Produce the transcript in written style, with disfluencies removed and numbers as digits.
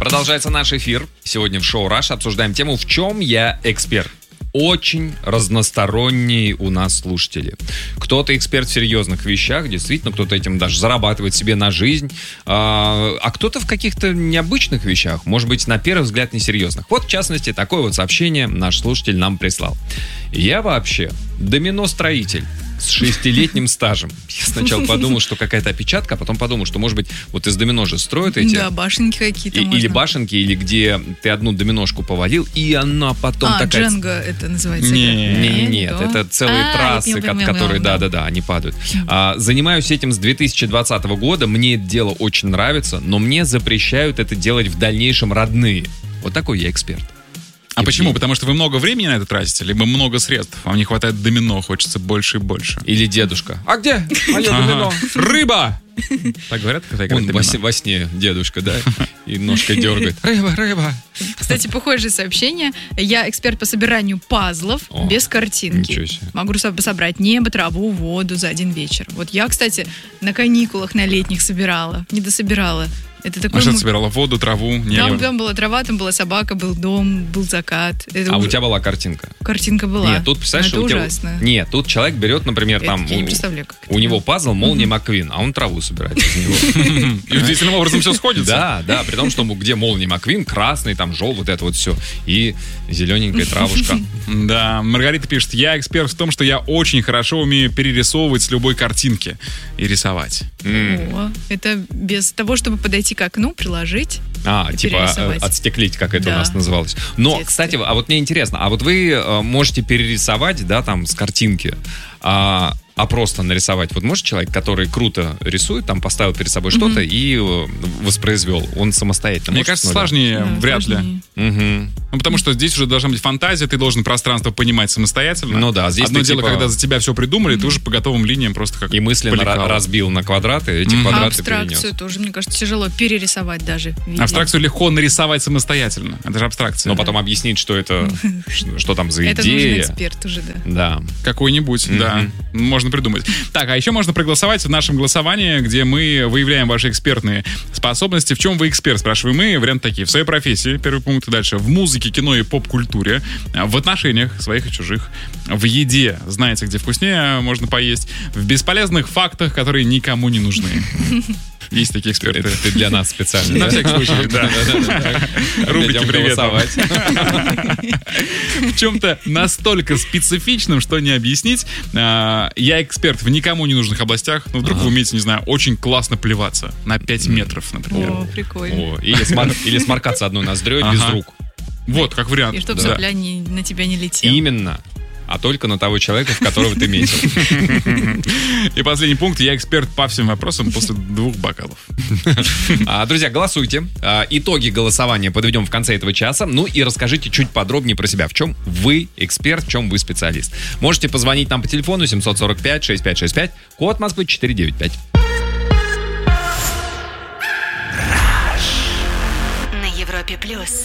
Продолжается наш эфир. Сегодня в шоу «Раш» обсуждаем тему «В чем я эксперт?». Очень разносторонние у нас слушатели. Кто-то эксперт в серьезных вещах, действительно, кто-то этим даже зарабатывает себе на жизнь, а кто-то в каких-то необычных вещах, может быть, на первый взгляд несерьезных. Вот, в частности, такое вот сообщение наш слушатель нам прислал. Я вообще доминостроитель с 6-летним стажем. Я сначала подумал, что какая-то опечатка, а потом подумал, что, может быть, вот из домино же строят эти... Да, башенки какие-то Или башенки, или где ты одну доминошку повалил, и она потом такая... Дженга это называется? Нет, это целые трассы, которые, да, они падают. Занимаюсь этим с 2020 года, мне это дело очень нравится, но мне запрещают это делать в дальнейшем родные. Вот такой я эксперт. А почему? Потому что вы много времени на это тратите, либо много средств. Вам не хватает домино, хочется больше и больше. Или дедушка. А где мое домино? Рыба! Так говорят, когда играют домино? Во сне дедушка, да? И ножкой дергает. Рыба. Кстати, похожее сообщение. Я эксперт по собиранию пазлов без картинки. Могу собрать небо, траву, воду за один вечер. Вот я, кстати, на каникулах на летних собирала. Не дособирала. Это такой... А что ты собирала? Воду, траву? Небо? Там была трава, там была собака, был дом, был закат. У тебя была картинка? Картинка была. Нет, тут, представляешь, это ужасно. Нет, тут человек берет, например, там... Я не представляю, как это. У него пазл Молния Маквин, а он траву собирает из него. И удивительным образом все сходится. Да, при том, что где Молния Маквин, красный, там желтый, вот это вот все. И зелененькая травушка. Да, Маргарита пишет: я эксперт в том, что я очень хорошо умею перерисовывать с любой картинки и рисовать. Это без того, чтобы подойти к окну, приложить. Типа отстеклить, как это у нас называлось. Но, кстати, а вот мне интересно, а вот вы можете перерисовать, да, там, с картинки, а просто нарисовать. Вот может человек, который круто рисует, там поставил перед собой что-то и воспроизвел, он самостоятельно. Мне кажется, сложнее, вряд ли. Ну, потому что здесь уже должна быть фантазия, ты должен пространство понимать самостоятельно. Ну да, здесь одно дело, когда за тебя все придумали, ты уже по готовым линиям просто как и мысленно разбил на квадраты, эти квадраты перенес. Абстракцию тоже, мне кажется, тяжело перерисовать даже. Абстракцию легко нарисовать самостоятельно. Это же абстракция. Но потом объяснить, что это, что там за идея. Это нужен эксперт уже, да. Да. Какой-нибудь, да. Можно придумать. Так, а еще можно проголосовать в нашем голосовании, где мы выявляем ваши экспертные способности. В чем вы эксперт, спрашиваем мы. Варианты такие: в своей профессии, первый пункт, дальше в музыке, кино и поп-культуре, в отношениях своих и чужих, в еде, знаете, где вкуснее можно поесть, в бесполезных фактах, которые никому не нужны. Есть такие эксперты. Это для нас специально. На всякий случай, да. Рубрики «Привет». В чем-то настолько специфичном, что не объяснить. Я эксперт в никому не нужных областях. Но вдруг вы умеете, не знаю, очень классно плеваться на 5 метров, например. О, прикольно. Или сморкаться одной ноздрёй без рук. Вот, как вариант. И чтобы сопля на тебя не летела. Именно. А только на того человека, в которого ты метил. И последний пункт. Я эксперт по всем вопросам после 2 бокалов. Друзья, голосуйте. Итоги голосования подведем в конце этого часа. Ну и расскажите чуть подробнее про себя. В чем вы эксперт, в чем вы специалист. Можете позвонить нам по телефону 745-6565, код Москвы 495. На Европе+.